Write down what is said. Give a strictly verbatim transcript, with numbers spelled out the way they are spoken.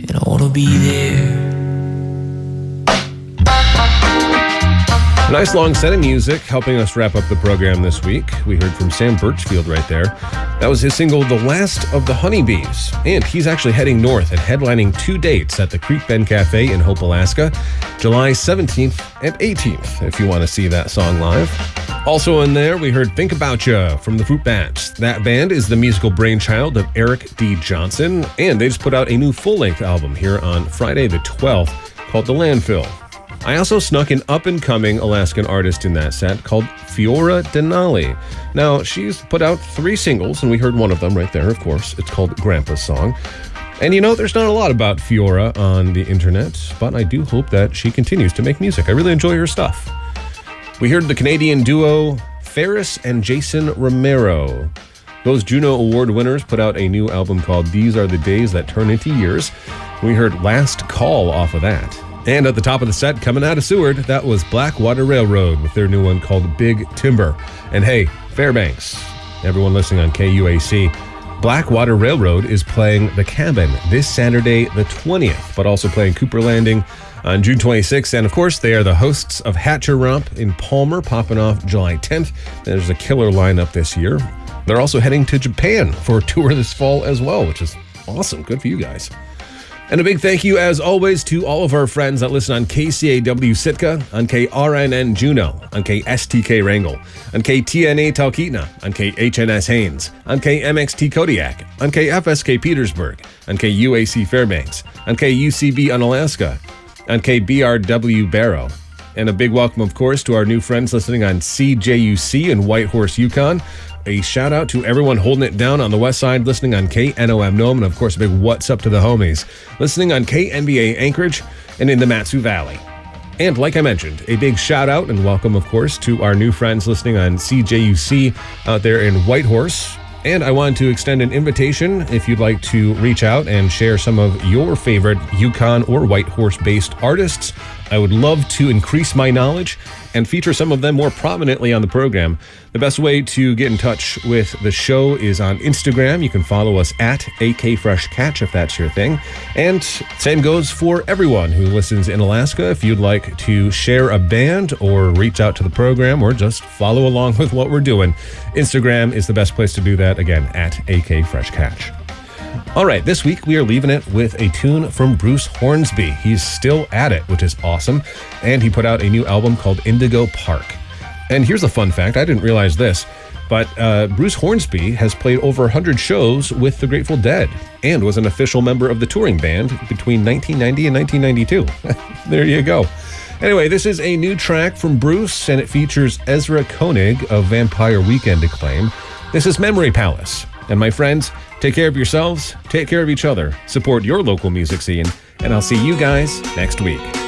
and I want to be there. A nice long set of music helping us wrap up the program this week. We heard from Sam Birchfield right there. That was his single, The Last of the Honeybees. And he's actually heading north and headlining two dates at the Creek Bend Cafe in Hope, Alaska, July seventeenth and eighteenth, if you want to see that song live. Also in there, we heard Think About Ya from the Fruit Bats. That band is the musical brainchild of Eric D. Johnson, and they just put out a new full-length album here on Friday the twelfth called The Landfill. I also snuck an up-and-coming Alaskan artist in that set called Fiora Denali. Now, she's put out three singles, and we heard one of them right there, of course. It's called Grandpa's Song. And you know, there's not a lot about Fiora on the internet, but I do hope that she continues to make music. I really enjoy her stuff. We heard the Canadian duo Ferris and Jason Romero. Those Juno Award winners put out a new album called These Are the Days That Turn Into Years. We heard Last Call off of that. And at the top of the set, coming out of Seward, that was Blackwater Railroad with their new one called Big Timber. And hey, Fairbanks, everyone listening on K U A C, Blackwater Railroad is playing The Cabin this Saturday the twentieth, but also playing Cooper Landing on June twenty-sixth. And of course, they are the hosts of Hatcher Romp in Palmer, popping off July tenth. There's a killer lineup this year. They're also heading to Japan for a tour this fall as well, which is awesome. Good for you guys. And a big thank you, as always, to all of our friends that listen on K C A W Sitka, on K R N N Juneau, on K S T K Wrangell, on K T N A Talkeetna, on K H N S Haines, on K M X T Kodiak, on K F S K Petersburg, on K U A C Fairbanks, on K U C B Unalaska, on K B R W Barrow. And a big welcome, of course, to our new friends listening on C J U C in Whitehorse, Yukon. A shout out to everyone holding it down on the west side, listening on K N O M Nome, and of course a big what's up to the homies, listening on K N B A Anchorage and in the Mat-Su Valley. And like I mentioned, a big shout out and welcome, of course, to our new friends listening on C J U C out there in Whitehorse. And I wanted to extend an invitation if you'd like to reach out and share some of your favorite Yukon or Whitehorse-based artists. I would love to increase my knowledge and feature some of them more prominently on the program. The best way to get in touch with the show is on Instagram. You can follow us at A K Fresh Catch if that's your thing. And same goes for everyone who listens in Alaska. If you'd like to share a band or reach out to the program or just follow along with what we're doing, Instagram is the best place to do that. Again, at A K Fresh Catch. All right, this week we are leaving it with a tune from Bruce Hornsby. He's still at it, which is awesome. And he put out a new album called Indigo Park. And here's a fun fact. I didn't realize this, but uh, Bruce Hornsby has played over one hundred shows with the Grateful Dead and was an official member of the touring band between nineteen ninety and nineteen ninety-two. There you go. Anyway, this is a new track from Bruce, and it features Ezra Koenig of Vampire Weekend acclaim. This is Memory Palace. And my friends, take care of yourselves, take care of each other, support your local music scene, and I'll see you guys next week.